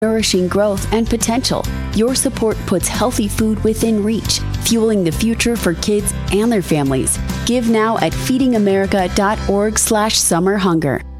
nourishing growth and potential. Your support puts healthy food within reach, fueling the future for kids and their families. Give now at feedingamerica.org/summerhunger.